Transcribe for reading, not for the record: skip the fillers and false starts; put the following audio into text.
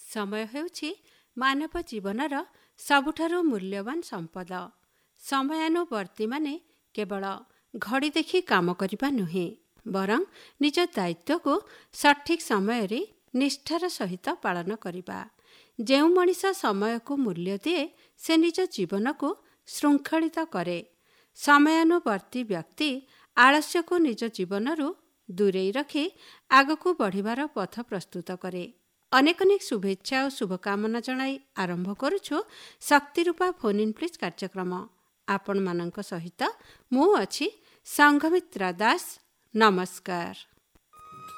ସମୟ ହେଉଛି ମାନବ ଜୀବନର ସବୁଠାରୁ ମୂଲ୍ୟବାନ ସମ୍ପଦ। ସମୟାନୁବର୍ତ୍ତୀ ମାନେ କେବଳ ଘଡ଼ି ଦେଖି କାମ କରିବା ନୁହେଁ, ବରଂ ନିଜ ଦାୟିତ୍ୱକୁ ସଠିକ୍ ସମୟରେ ନିଷ୍ଠାର ସହିତ ପାଳନ କରିବା। ଯେଉଁ ମଣିଷ ସମୟକୁ ମୂଲ୍ୟ ଦିଏ, ସେ ନିଜ ଜୀବନକୁ ଶୃଙ୍ଖଳିତ କରେ। ସମୟାନୁବର୍ତ୍ତୀ ବ୍ୟକ୍ତି ଆଳସ୍ୟକୁ ନିଜ ଜୀବନରୁ ଦୂରେଇ ରଖି ଆଗକୁ ବଢ଼ିବାର ପଥ ପ୍ରସ୍ତୁତ କରେ। ଅନେକ ଅନେକ ଶୁଭେଚ୍ଛା ଓ ଶୁଭକାମନା ଜଣାଇ ଆରମ୍ଭ କରୁଛୁ ଶକ୍ତିରୂପା ଫୋନ୍ ଇନ୍ ପ୍ଲିଜ୍ କାର୍ଯ୍ୟକ୍ରମ। ଆପଣମାନଙ୍କ ସହିତ ମୁଁ ଅଛି ସଂଘମିତ୍ରା ଦାସ। ନମସ୍କାର।